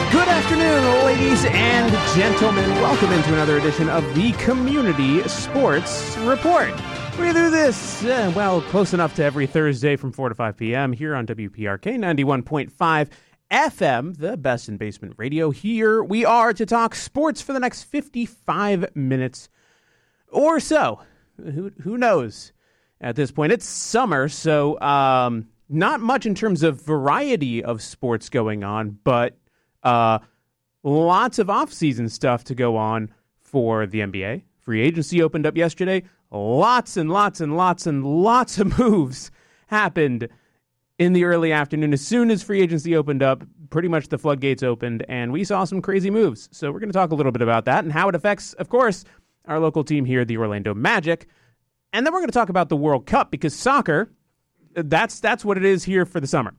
Good afternoon, ladies and gentlemen. Welcome into another edition of the Community Sports Report. We do this, close enough to every Thursday from 4 to 5 p.m. here on WPRK 91.5 FM, the best in basement radio. Here we are to talk sports for the next 55 minutes or so. Who knows? At this point, it's summer, so not much in terms of variety of sports going on, but lots of off-season stuff to go on for the NBA. Free agency opened up yesterday. Lots and lots of moves happened in the early afternoon. As soon as free agency opened up, pretty much the floodgates opened, and we saw some crazy moves. So we're going to talk a little bit about that and how it affects, of course, our local team here, the Orlando Magic. And then we're going to talk about the World Cup, because soccer, that's what it is here for the summer.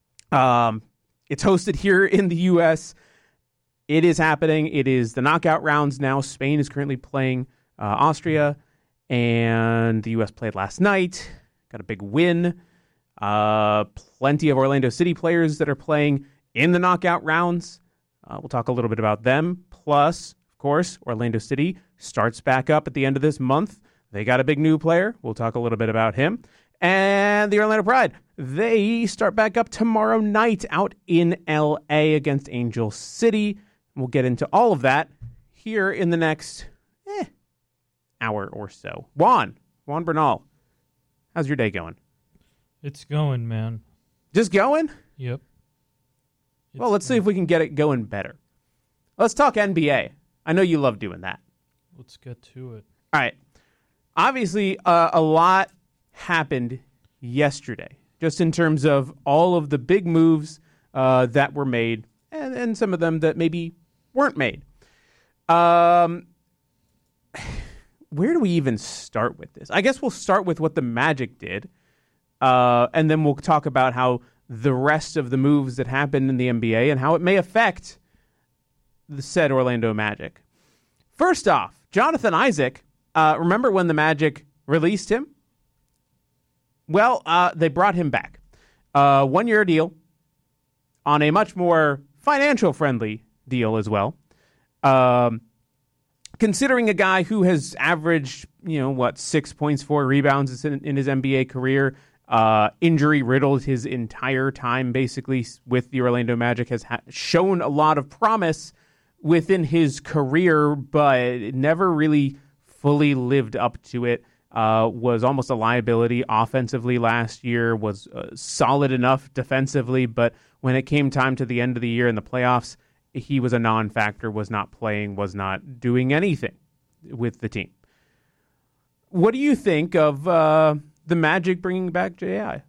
It's hosted here in the U.S. It is happening. It is the knockout rounds now. Spain is currently playing Austria, and the U.S. played last night. Got a big win. Plenty of Orlando City players that are playing in the knockout rounds. We'll talk a little bit about them. Plus, of course, Orlando City starts back up at the end of this month. They got a big new player. We'll talk a little bit about him. And the Orlando Pride, they start back up tomorrow night out in L.A. against Angel City. We'll get into all of that here in the next hour or so. Juan Bernal, how's your day going? It's going, man. Just going? Yep. Well, let's see if we can get it going better. Let's talk NBA. I know you love doing that. Let's get to it. All right. Obviously, a lot happened yesterday, just in terms of all of the big moves that were made, and some of them that maybe weren't made. Where do we even start with this? I guess we'll start with what the Magic did, and then we'll talk about how the rest of the moves that happened in the NBA and how it may affect the said Orlando Magic. First off, Jonathan Isaac, remember when the Magic released him? Well, they brought him back. 1-year deal on a much more financial-friendly deal as well. Considering a guy who has averaged, 6 points, 4 rebounds in his NBA career, injury-riddled his entire time, basically, with the Orlando Magic, has shown a lot of promise within his career, but never really fully lived up to it. Was almost a liability offensively last year, was solid enough defensively, but when it came time to the end of the year in the playoffs, he was a non-factor, was not playing, was not doing anything with the team. What do you think of the Magic bringing back J.I.?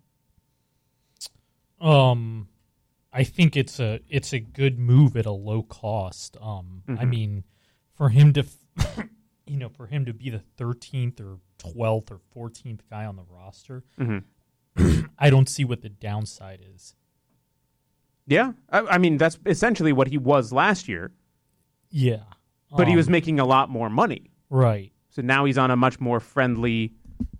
I think it's a good move at a low cost. I mean, for him to for him to be the 13th or 12th or 14th guy on the roster, I don't see what the downside is. Yeah, I mean, that's essentially what he was last year. Yeah. But he was making a lot more money. Right. So now he's on a much more friendly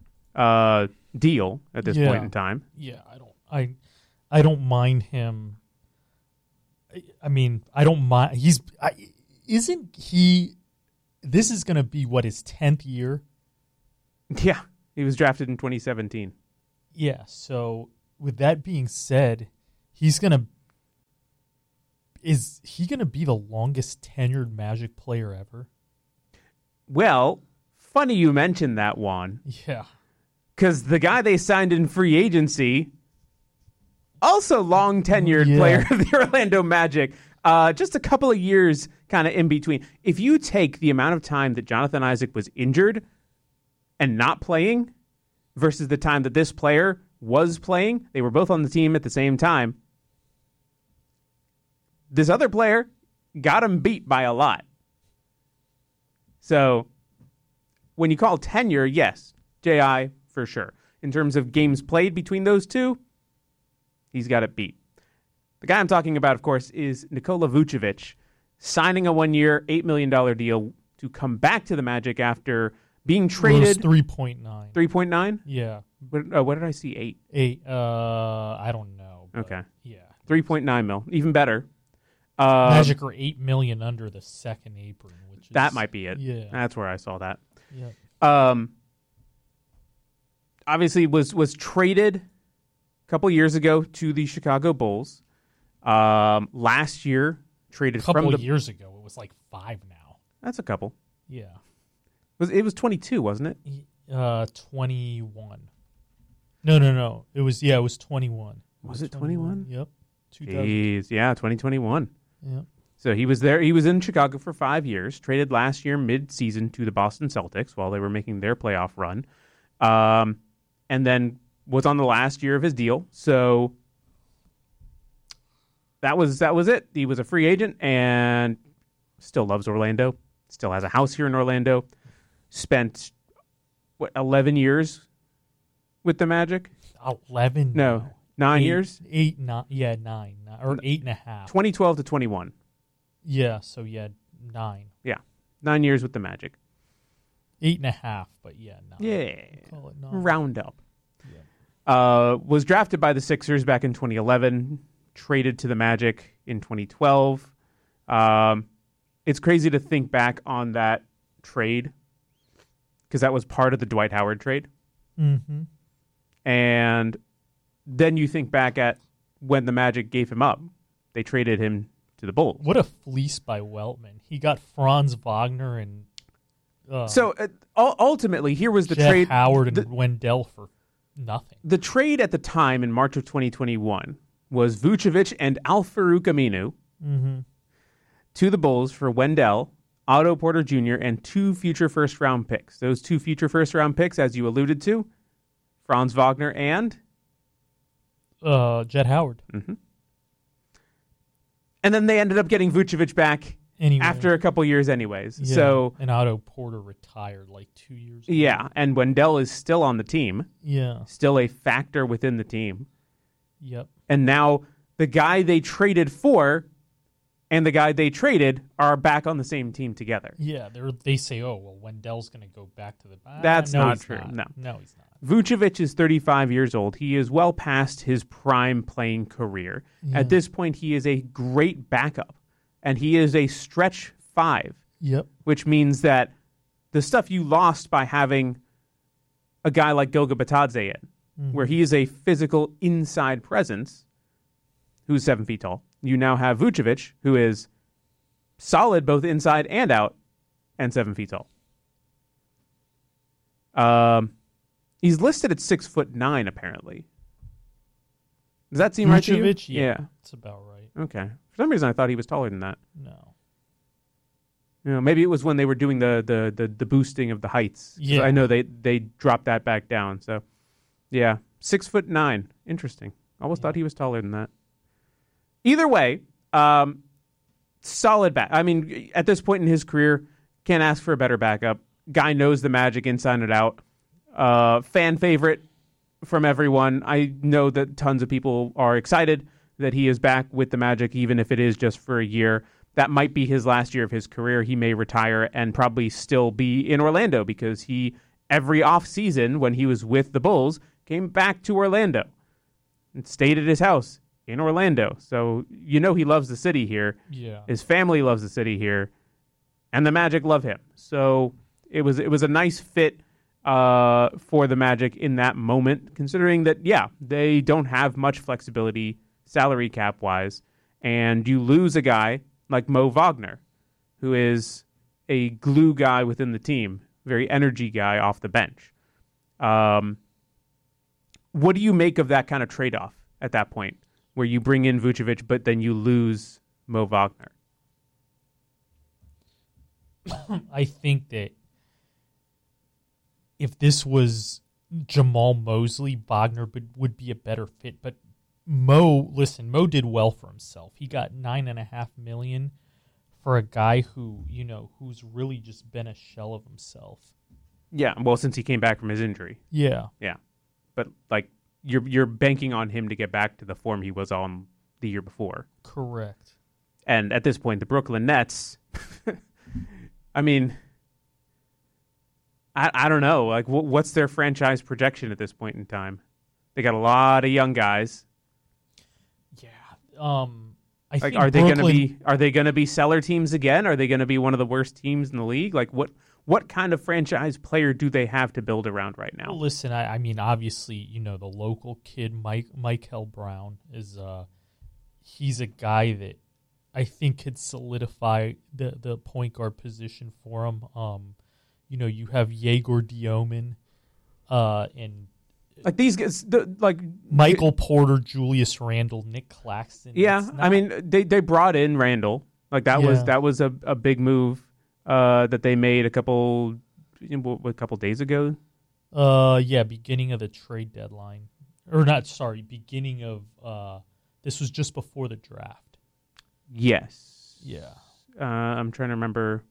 deal at this point in time. Yeah, I don't mind him. I mean, I don't mind. Isn't he... This is going to be, his 10th year? Yeah, he was drafted in 2017. Yeah, so with that being said, is he going to be the longest tenured Magic player ever? Well, funny you mentioned that, Juan. Yeah. Because the guy they signed in free agency, also long tenured player of the Orlando Magic, just a couple of years kind of in between. If you take the amount of time that Jonathan Isaac was injured and not playing versus the time that this player was playing, they were both on the team at the same time. This other player got him beat by a lot. So when you call tenure, yes, J.I. for sure. In terms of games played between those two, he's got it beat. The guy I'm talking about, of course, is Nikola Vucevic, signing a 1-year, $8 million deal to come back to the Magic after being traded. 3.9. 3.9? Yeah. What did I see? 8? 8. I don't know. Okay. Yeah. 3.9 mil. Even better. Magic are $8 million under the second apron, which is, that might be it. Yeah, That's where I saw that. yeah. Obviously was traded a couple years ago to the Chicago Bulls. Last year traded A couple from of years ago, it was like 5 now. That's a couple. Yeah, It was 22, wasn't it? 21. No. It was 21. Was it 21? Yep. 2000. Jeez, yeah, 2021. Yep. So he was there. He was in Chicago for 5 years. Traded last year mid-season to the Boston Celtics while they were making their playoff run, and then was on the last year of his deal. So that was it. He was a free agent and still loves Orlando. Still has a house here in Orlando. Spent 11 years with the Magic? 11? No, 9 years. 8, 9. Yeah, 9 or 8.5. 2012 to 21. Yeah, so yeah, 9. Yeah, 9 years with the Magic. 8.5, but yeah, 9. Yeah, Call it 9. round up. Yeah. Was drafted by the Sixers back in 2011. Traded to the Magic in 2012. It's crazy to think back on that trade because that was part of the Dwight Howard trade. Mm-hmm. And then you think back at when the Magic gave him up. They traded him to the Bulls. What a fleece by Weltman. He got Franz Wagner and ultimately, here was the Jet trade. Howard and Wendell for nothing. The trade at the time in March of 2021 was Vucevic and Al-Farouq Aminu to the Bulls for Wendell, Otto Porter Jr., and 2 future first-round picks. Those 2 future first-round picks, as you alluded to, Franz Wagner and Jet Howard. Mm-hmm. And then they ended up getting Vucevic back Anyway. after a couple years anyways. Yeah, So and Otto Porter retired like 2 years ago. yeah, and Wendell is still on the team, Yeah. still a factor within the team. Yep. And now the guy they traded for and the guy they traded are back on the same team together. Yeah, they say, oh, well, Wendell's going to go back to the... That's no, not he's true. Not. No. No, he's not. Vucevic is 35 years old. He is well past his prime playing career. Yeah. At this point, he is a great backup, and he is a stretch 5, Yep. which means that the stuff you lost by having a guy like Goga Batadze in, where he is a physical inside presence who's 7 feet tall. You now have Vucevic, who is solid both inside and out, and 7 feet tall. He's listed at 6'9", apparently. Does that seem right to you? Vucevic? Yeah. That's about right. Okay. For some reason, I thought he was taller than that. No. You know, maybe it was when they were doing the boosting of the heights. 'Cause Yeah. I know they dropped that back down. So, yeah, 6'9". Interesting. Almost thought he was taller than that. Either way, solid back. I mean, at this point in his career, can't ask for a better backup. Guy knows the Magic inside and out. Fan favorite from everyone. I know that tons of people are excited that he is back with the Magic, even if it is just for a year. That might be his last year of his career. He may retire and probably still be in Orlando because he, every offseason when he was with the Bulls, came back to Orlando and stayed at his house in Orlando. So you know he loves the city here. Yeah. His family loves the city here, and the Magic love him. So it was a nice fit for the Magic in that moment, considering that, yeah, they don't have much flexibility salary cap-wise, and you lose a guy like Mo Wagner, who is a glue guy within the team, very energy guy off the bench. What do you make of that kind of trade-off at that point, where you bring in Vucevic, but then you lose Mo Wagner? I think that if this was Jamal Mosley, Wagner would be a better fit. But Mo did well for himself. He got $9.5 million for a guy who's really just been a shell of himself. Yeah, well, since he came back from his injury. Yeah. Yeah. But, like, you're banking on him to get back to the form he was on the year before. Correct. And at this point, the Brooklyn Nets, I mean, I don't know. Like, what's their franchise projection at this point in time? They got a lot of young guys. Yeah. think are they Brooklyn, going to be seller teams again? Are they going to be one of the worst teams in the league? Like what kind of franchise player do they have to build around right now? Well, listen, I mean, obviously, the local kid, Michael Brown, is he's a guy that I think could solidify the point guard position for him. You have Yegor Dioman, and like these guys, Michael Porter, Julius Randle, Nick Claxton. Yeah, I mean, they brought in Randle. Like that was a big move that they made a couple days ago. Beginning of the trade deadline, or not? Sorry, beginning of this was just before the draft. Yes. Yeah. I'm trying to remember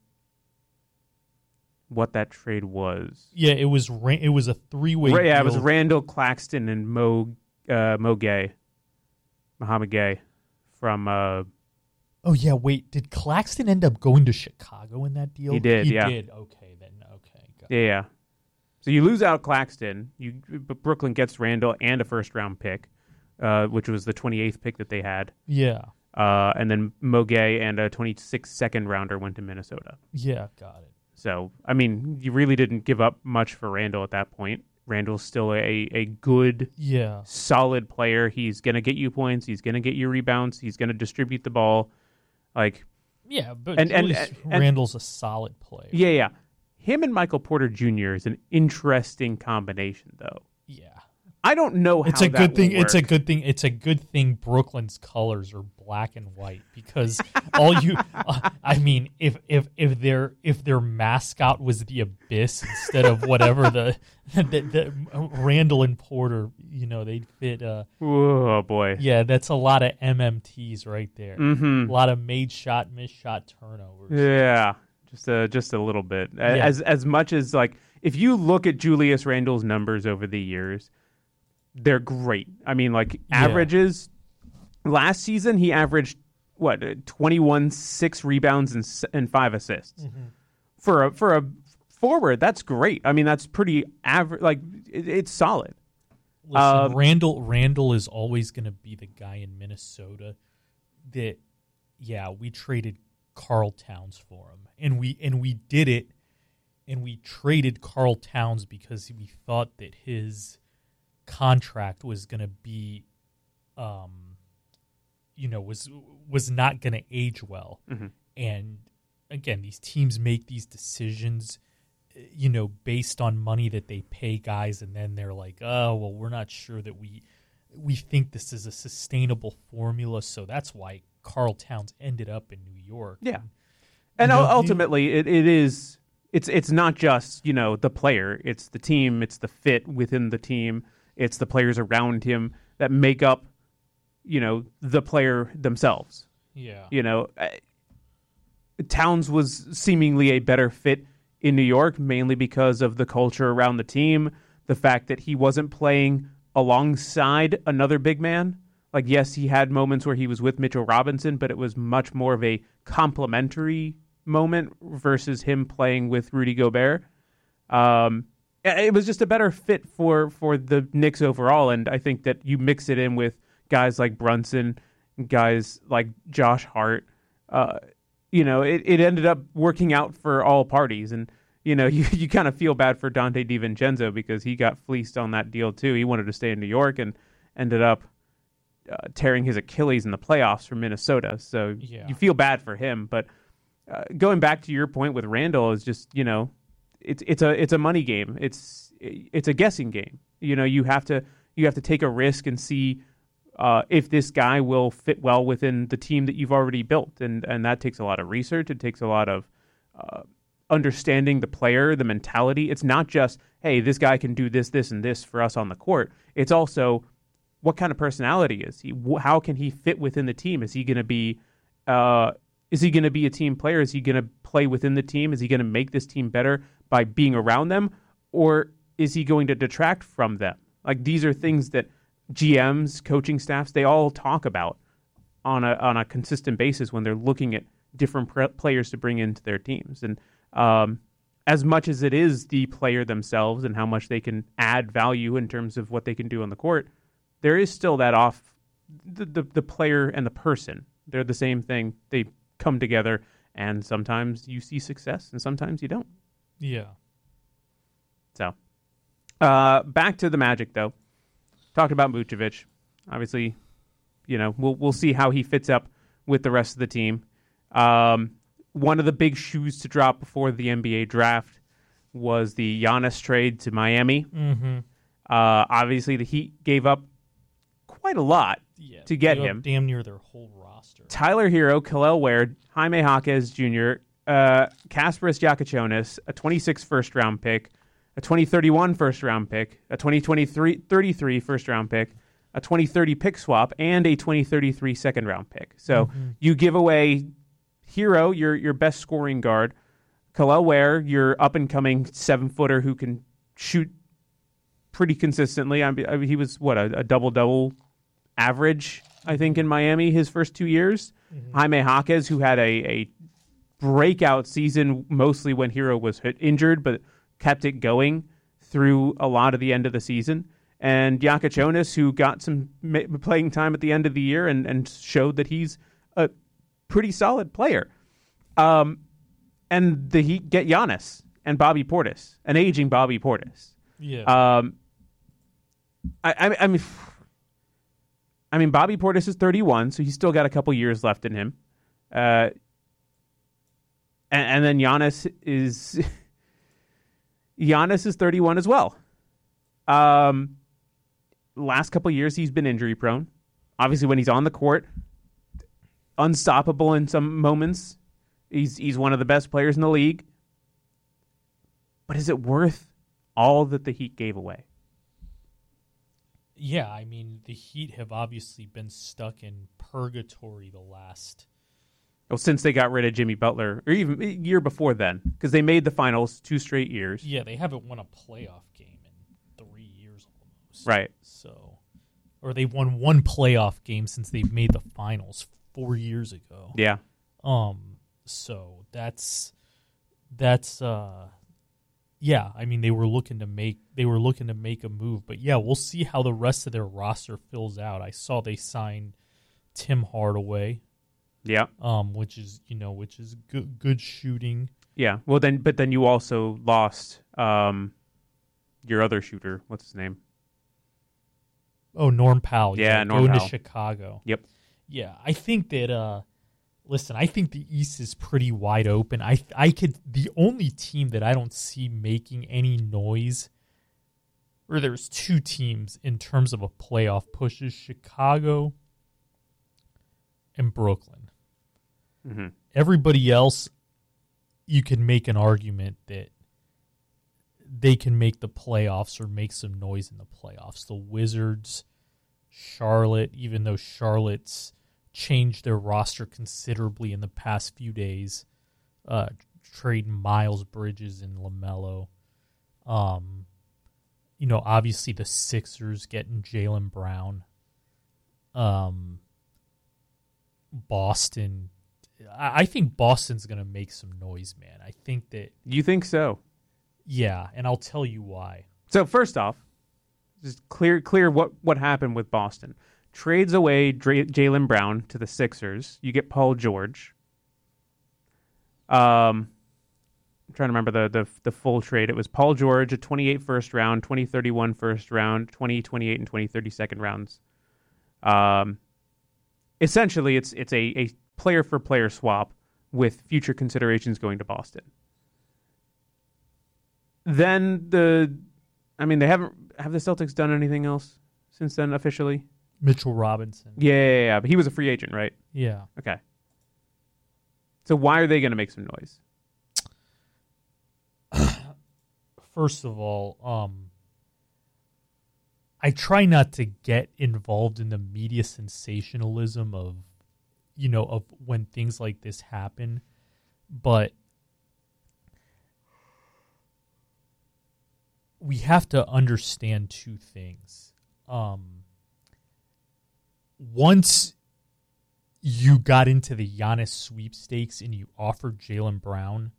what that trade was. Yeah, it was a three-way deal. Yeah, it was Randall, Claxton, and Mohamed Gay from. Oh yeah, wait. Did Claxton end up going to Chicago in that deal? He did. He did. Okay, then. Okay. Got it. Yeah. So you lose out Claxton. But Brooklyn gets Randall and a first-round pick, which was the 28th pick that they had. Yeah. And then Mogay and a 26th second-rounder went to Minnesota. Yeah, got it. So, I mean, you really didn't give up much for Randall at that point. Randall's still a good, solid player. He's going to get you points. He's going to get you rebounds. He's going to distribute the ball. But Randall's a solid player. Yeah. Him and Michael Porter Jr. is an interesting combination, though. Yeah. I don't know how it's a that good thing. will work. It's a good thing. It's a good thing. Brooklyn's colors are black and white because all you. I mean, if their mascot was the Abyss instead of whatever the Randall and Porter, they'd fit. Oh boy. Yeah, that's a lot of MMTs right there. Mm-hmm. A lot of made shot, missed shot turnovers. Yeah, just a little bit. Yeah. As much as like if you look at Julius Randle's numbers over the years. They're great. I mean, averages. Last season, he averaged 21, 6 rebounds and 5 assists. Mm-hmm. For a forward, that's great. I mean, that's pretty average. Like it's solid. Listen, Randall is always going to be the guy in Minnesota that, we traded Karl Towns for him, and we did it, and we traded Karl Towns because we thought that his contract was going to be, was not going to age well. Mm-hmm. And again, these teams make these decisions, based on money that they pay guys, and then they're like, oh, well, we're not sure that we think this is a sustainable formula, so that's why Karl Towns ended up in New York. Yeah, and ultimately, it is. It's not just the player; it's the team, it's the fit within the team. It's the players around him that make up, the player themselves. Yeah. Towns was seemingly a better fit in New York, mainly because of the culture around the team, the fact that he wasn't playing alongside another big man. Like, yes, he had moments where he was with Mitchell Robinson, but it was much more of a complementary moment versus him playing with Rudy Gobert. It was just a better fit for the Knicks overall, and I think that you mix it in with guys like Brunson, guys like Josh Hart. It ended up working out for all parties, and you kind of feel bad for Dante DiVincenzo because he got fleeced on that deal too. He wanted to stay in New York and ended up tearing his Achilles in the playoffs for Minnesota. So you feel bad for him, but going back to your point with Randall is just it's a money game. It's a guessing game. You have to take a risk and see if this guy will fit well within the team that you've already built, and that takes a lot of research. It takes a lot of understanding the player, the mentality. It's not just, hey, this guy can do this, this, and this for us on the court. It's also what kind of personality is he? How can he fit within the team? Is he going to be a team player? Is he going to play within the team? Is he going to make this team better by being around them, or is he going to detract from them? Like, these are things that GMs, coaching staffs, they all talk about on a consistent basis when they're looking at different players to bring into their teams. And as much as it is the player themselves and how much they can add value in terms of what they can do on the court, there is still that the player and the person They're the same thing. They come together, and sometimes you see success, and sometimes you don't. Yeah. So, back to the Magic, though. Talked about Vucevic. Obviously, we'll see how he fits up with the rest of the team. One of the big shoes to drop before the NBA draft was the Giannis trade to Miami. Mm-hmm. Obviously, the Heat gave up quite a lot to get him. Damn near their whole roster. Tyler Hero, Khalil Ware, Jaime Jaquez Jr., Kasparis Giacochonis, a 26 first-round pick, a 2031 first-round pick, a 2033 first-round pick, a 2030 pick swap, and a 2033 second-round pick. So you give away Hero, your best scoring guard, Khalil Ware, your up-and-coming 7-footer who can shoot pretty consistently. I mean, he was, a double-double average, I think, in Miami his first 2 years. Jaime Jaquez, who had a breakout season mostly when Hero was injured, but kept it going through a lot of the end of the season. And Giacochonis, who got some playing time at the end of the year and showed that he's a pretty solid player. And the Heat get Giannis and Bobby Portis, an aging Bobby Portis. Yeah. I mean, Bobby Portis is 31, so he's still got a couple years left in him. And then Giannis is 31 as well. Last couple years, he's been injury prone. Obviously, when he's on the court, unstoppable in some moments. He's one of the best players in the league. But is it worth all that the Heat gave away? Yeah, I mean, the Heat have obviously been stuck in purgatory the last... Well, since they got rid of Jimmy Butler, or even a year before then, because they made the finals 2 straight years. Yeah, they haven't won a playoff game in 3 years almost. Right. So, or they won 1 playoff game since they've made the finals 4 years ago. Yeah. So that's yeah, I mean they were looking to make a move, but yeah, we'll see how the rest of their roster fills out. I saw they signed Tim Hardaway. Yeah. Which is good shooting. Yeah. Well, then you also lost your other shooter. What's his name? Oh, Norm Powell. Yeah, Norm Powell. To Chicago. Yep. Yeah, I think that. Listen, I think the East is pretty wide open. The only team that I don't see making any noise, or there's 2 teams in terms of a playoff push, is Chicago and Brooklyn. Mm-hmm. Everybody else, you can make an argument that they can make the playoffs or make some noise in the playoffs. The Wizards, Charlotte, even though Charlotte's changed their roster considerably in the past few days, trading Miles Bridges and LaMelo. Obviously the Sixers getting Jaylen Brown. Boston. I think Boston's going to make some noise, man. I think that... You think so? Yeah, and I'll tell you why. So first off, just clear what happened with Boston. Trades away Jaylen Brown to the Sixers. You get Paul George. I'm trying to remember the full trade. It was Paul George, a 28 first round, 2031 first round, 2028 and 2030 second rounds. Essentially, it's a player for player swap with future considerations going to Boston. Then have the Celtics done anything else since then officially? Mitchell Robinson. Yeah, but he was a free agent, right? Yeah. Okay. So why are they going to make some noise? First of all, I try not to get involved in the media sensationalism of when things like this happen, but we have to understand 2 things. Once you got into the Giannis sweepstakes and you offered Jaylen Brown,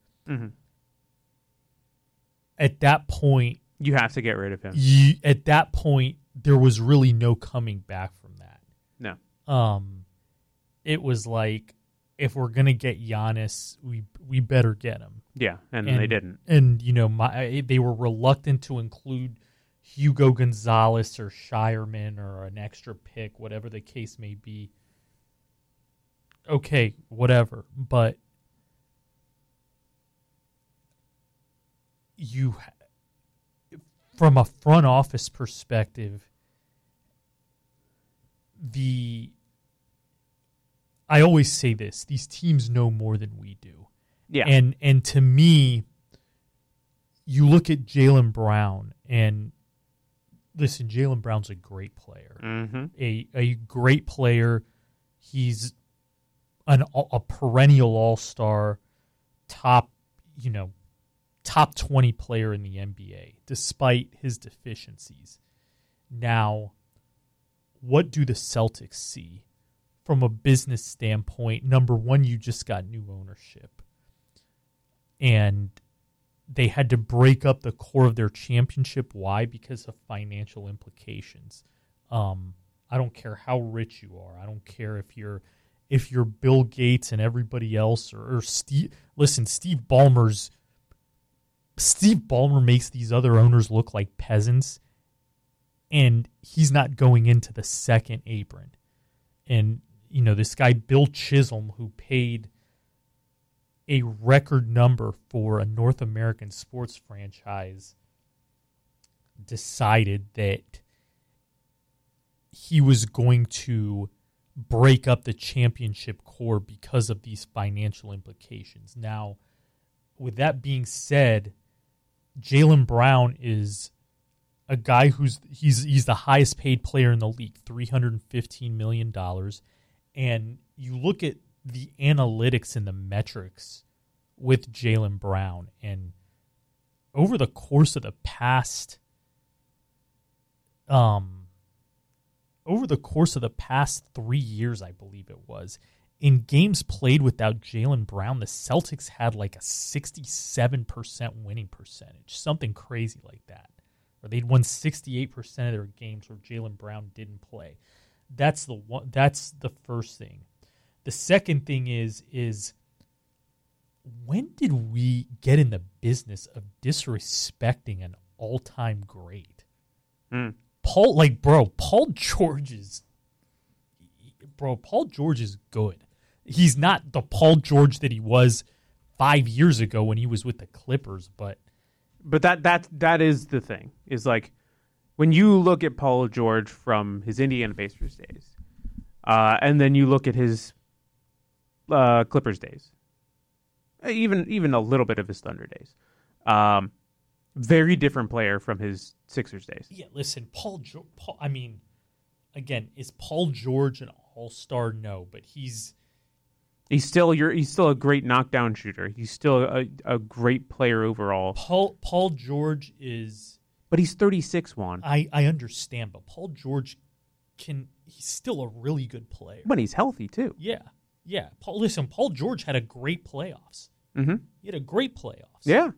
at that point... You have to get rid of him. At that point, there was really no coming back from that. No. it was like, if we're gonna get Giannis, we better get him. Yeah, and they didn't. And they were reluctant to include Hugo Gonzalez or Shireman or an extra pick, whatever the case may be. Okay, whatever, but from a front office perspective, I always say this: these teams know more than we do. Yeah, and to me, you look at Jaylen Brown, and listen, Jaylen Brown's a great player, a great player. He's a perennial all-star, top 20 player in the NBA, despite his deficiencies. Now, what do the Celtics see? From a business standpoint, number one, you just got new ownership. And they had to break up the core of their championship. Why? Because of financial implications. I don't care how rich you are. I don't care if you're Bill Gates and everybody else or Steve. Listen, Steve Ballmer makes these other owners look like peasants, and he's not going into the second apron. And this guy Bill Chisholm, who paid a record number for a North American sports franchise, decided that he was going to break up the championship core because of these financial implications. Now, with that being said, Jaylen Brown is a guy he's the highest paid player in the league, $315 million. And you look at the analytics and the metrics with Jaylen Brown, and over the course of the past 3 years, I believe it was, in games played without Jaylen Brown, the Celtics had like a 67% winning percentage, something crazy like that. Or they'd won 68% of their games where Jaylen Brown didn't play. That's the first thing. The second thing is when did we get in the business of disrespecting an all-time great? Paul George is good. He's not the Paul George that he was 5 years ago when he was with the Clippers, but that is the thing. Is like when you look at Paul George from his Indiana Pacers days, and then you look at his Clippers days, even a little bit of his Thunder days. Very different player from his Sixers days. Yeah, listen, is Paul George an all-star? No, but he's still a great knockdown shooter. He's still a great player overall. Paul George is, but he's 36, Juan. I understand, but Paul George he's still a really good player. But he's healthy too. Yeah. Paul George had a great playoffs. Mm-hmm. He had a great playoffs. Yeah.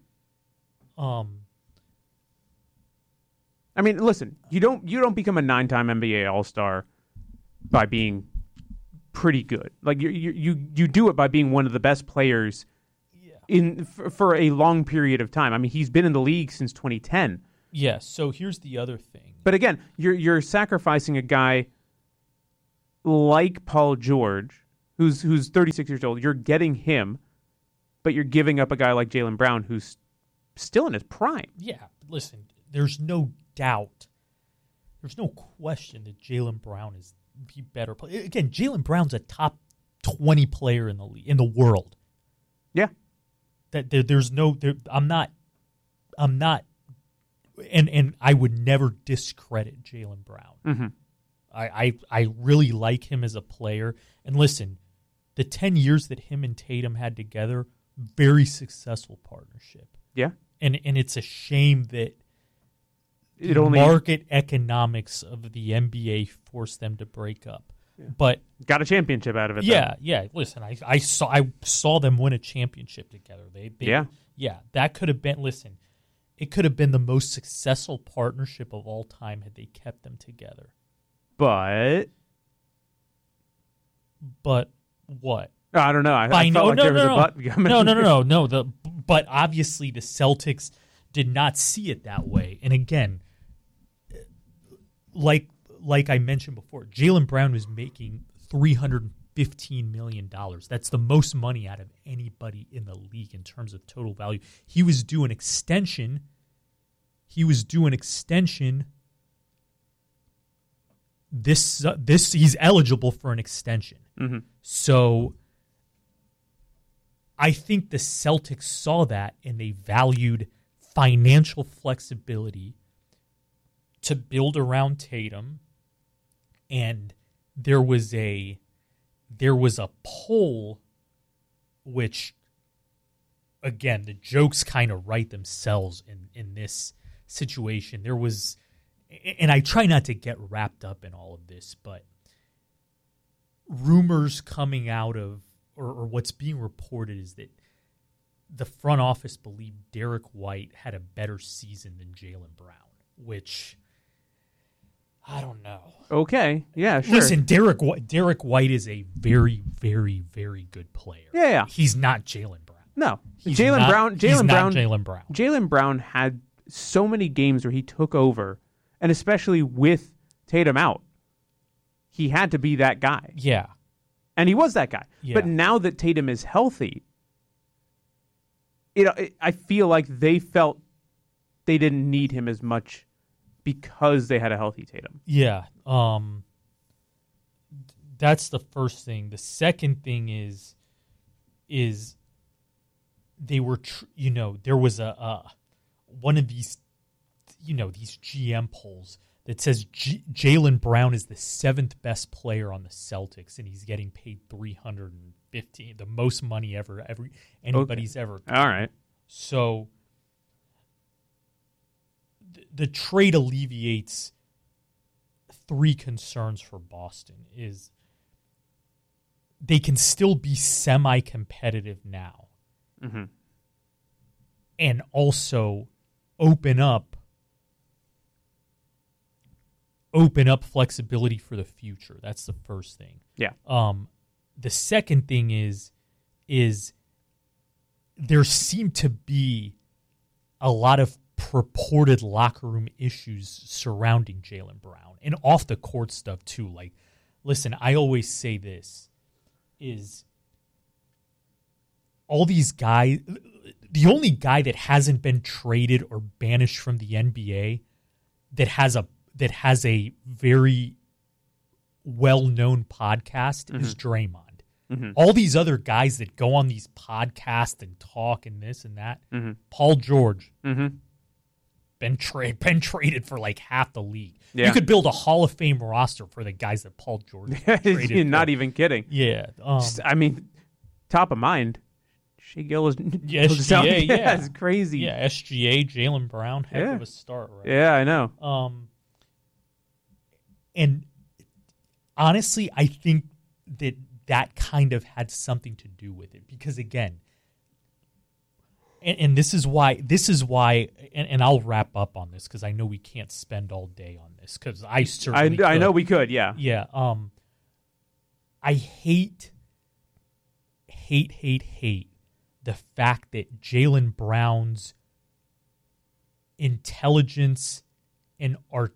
I mean, listen, you don't become a 9-time NBA All-Star by being pretty good. Like you do it by being one of the best players for a long period of time. I mean, he's been in the league since 2010. Yeah, so here's the other thing. But again, you're sacrificing a guy like Paul George, who's 36 years old. You're getting him, but you're giving up a guy like Jaylen Brown, who's still in his prime. Yeah, listen, there's no doubt. There's no question that Jaylen Brown is the better player. Again, Jaylen Brown's a top 20 player in the world. Yeah. I'm not, and I would never discredit Jaylen Brown. Mm-hmm. I really like him as a player. And listen, the 10 years that him and Tatum had together, very successful partnership. Yeah. And it's a shame that market economics of the NBA forced them to break up. Yeah. But got a championship out of it. Yeah. Listen, I saw them win a championship together. That could have been. Listen, it could have been the most successful partnership of all time had they kept them together. But But what? I don't know. I felt like there was a but coming. No. But obviously the Celtics did not see it that way. And again, like I mentioned before, Jaylen Brown was making $315 million. That's the most money out of anybody in the league in terms of total value. He was due an extension. This he's eligible for an extension. Mm-hmm. So I think the Celtics saw that and they valued financial flexibility to build around Tatum. And there was a poll, which, again, the jokes kind of write themselves in this situation. There was, and I try not to get wrapped up in all of this, but rumors coming out of, or what's being reported is that the front office believed Derek White had a better season than Jaylen Brown, which I don't know. Okay, yeah, sure. Listen, Derek White is a very, very, very good player. Yeah. He's not Jaylen Brown. No, Jaylen Brown. Jaylen Brown had so many games where he took over, and especially with Tatum out, he had to be that guy. Yeah. And he was that guy. Yeah. But now that Tatum is healthy, I feel like they felt they didn't need him as much because they had a healthy Tatum. Yeah. That's the first thing. The second thing is they were, there was a one of these, these GM polls that says Jaylen Brown is the 7th best player on the Celtics, and he's getting paid $315, the most money anybody's ever paid. All right. So the trade alleviates 3 concerns for Boston. Is they can still be semi-competitive now, mm-hmm. and also open up flexibility for the future. That's the first thing. Yeah. The second thing is there seem to be a lot of purported locker room issues surrounding Jaylen Brown and off the court stuff too. Like, listen, I always say this is all these guys, the only guy that hasn't been traded or banished from the NBA that has a very well-known podcast mm-hmm. is Draymond. Mm-hmm. All these other guys that go on these podcasts and talk and this and that, mm-hmm. Paul George, mm-hmm. been traded for like half the league. Yeah. You could build a Hall of Fame roster for the guys that Paul George traded. You're not even kidding. Yeah. I mean, top of mind, Shea Gill is SGA, yeah, it's crazy. Yeah, SGA, Jaylen Brown, heck of a start, right? Yeah, I know. And honestly, I think that kind of had something to do with it because, again, and this is why, and I'll wrap up on this because I know we can't spend all day on this because I certainly I know we could, yeah. Yeah. I hate the fact that Jaylen Brown's intelligence and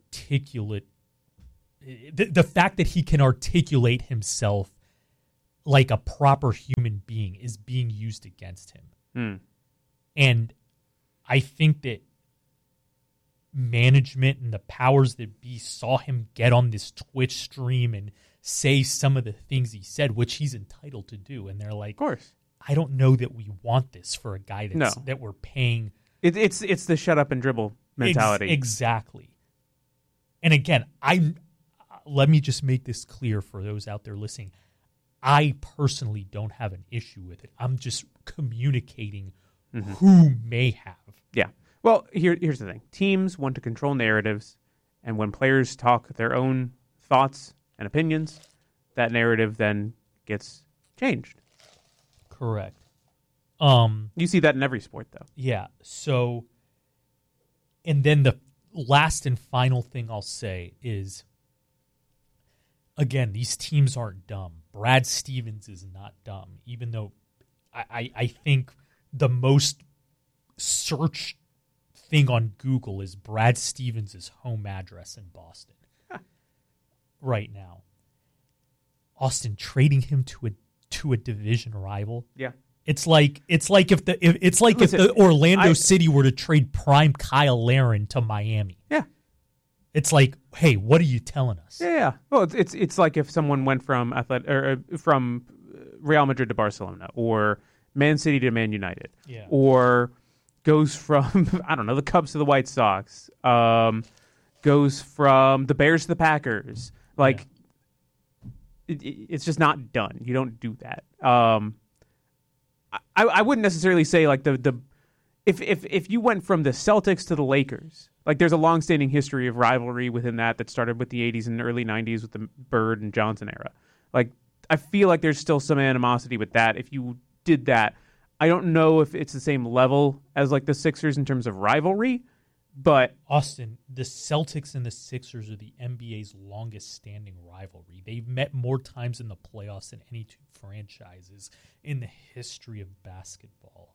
the fact that he can articulate himself like a proper human being is being used against him. And I think that management and the powers that be saw him get on this Twitch stream and say some of the things he said, which he's entitled to do. And they're like, of course, I don't know that we want this for a guy that we're paying. It's the shut up and dribble mentality. Exactly. And again, let me just make this clear for those out there listening. I personally don't have an issue with it. I'm just communicating who may have. Yeah. Well, here's the thing. Teams want to control narratives, and when players talk their own thoughts and opinions, that narrative then gets changed. Correct. You see that in every sport, though. Yeah. So, and then the last and final thing I'll say is, again, these teams aren't dumb. Brad Stevens is not dumb, even though I think the most searched thing on Google is Brad Stevens' home address in Boston right now. Austin, trading him to a division rival. Yeah. It's like if the Orlando City were to trade prime Kyle Laren to Miami. Yeah. It's like, hey, what are you telling us? Yeah. Well, it's like if someone went from from Real Madrid to Barcelona, or Man City to Man United, or goes from I don't know, the Cubs to the White Sox, goes from the Bears to the Packers. Like, it's just not done. You don't do that. I wouldn't necessarily say like if you went from the Celtics to the Lakers, like there's a long-standing history of rivalry within that started with the 80s and early 90s with the Bird and Johnson era. Like, I feel like there's still some animosity with that. If you did that, I don't know if it's the same level as like the Sixers in terms of rivalry, but Austin, the Celtics and the Sixers are the NBA's longest-standing rivalry. They've met more times in the playoffs than any two franchises in the history of basketball.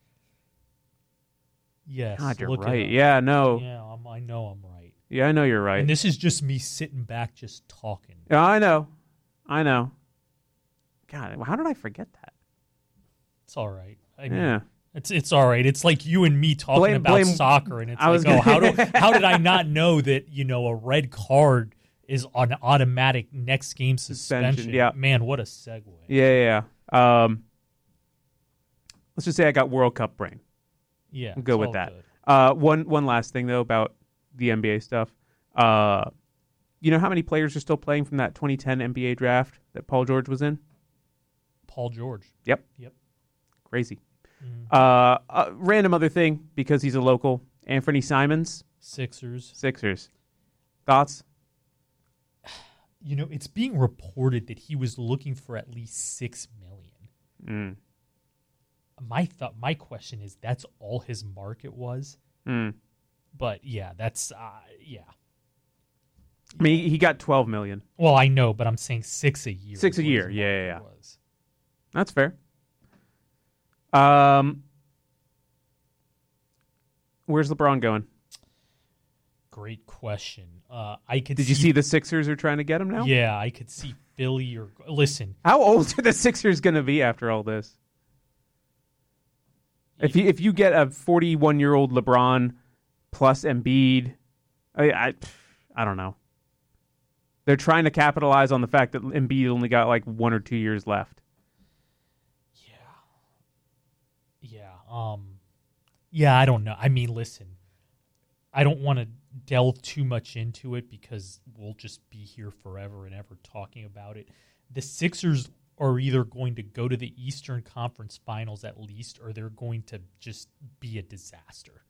Yes, God, you're right. Yeah, no. Yeah, I know I'm right. Yeah, I know you're right. And this is just me sitting back, just talking. Yeah, I know. God, how did I forget that? It's all right. I mean, it's all right. It's like you and me talking about soccer, and it's how did I not know that a red card is an automatic next game suspension? Yeah, man, what a segue. Yeah. Let's just say I got World Cup brain. Yeah, I'll go with that. One last thing though about the NBA stuff. You know how many players are still playing from that 2010 NBA draft that Paul George was in? Paul George. Yep. Crazy. Mm-hmm. Random other thing, because he's a local. Anthony Simons. Sixers. Thoughts? It's being reported that he was looking for at least $6 million. My question is, that's all his market was? But yeah, that's yeah. I mean, he got $12 million. Well, I know, but I'm saying $6 a year. $6 a year, yeah. Was. That's fair. Where's LeBron going? Great question. Did you see the Sixers are trying to get him now? Yeah, I could see Philly or listen. How old are the Sixers going to be after all this? If you get a 41-year-old LeBron plus Embiid, I don't know. They're trying to capitalize on the fact that Embiid only got like 1 or 2 years left. Yeah, I don't know. I mean, listen, I don't want to delve too much into it because we'll just be here forever and ever talking about it. The Sixers are either going to go to the Eastern Conference Finals at least, or they're going to just be a disaster.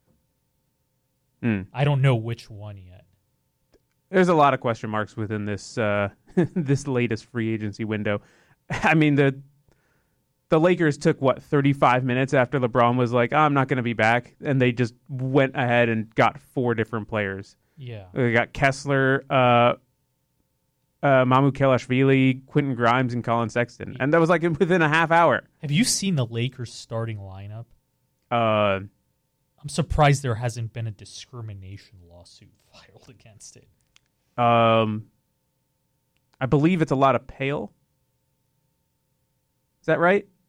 I don't know which one yet. There's a lot of question marks within this this latest free agency window. I mean, the Lakers took, 35 minutes after LeBron was like, I'm not going to be back, and they just went ahead and got 4 different players. Yeah. They got Kessler, Mamu Kelashvili, Quentin Grimes, and Colin Sexton. And that was like within a half hour. Have you seen the Lakers starting lineup? I'm surprised there hasn't been a discrimination lawsuit filed against it. I believe it's a lot of pale. Is that right?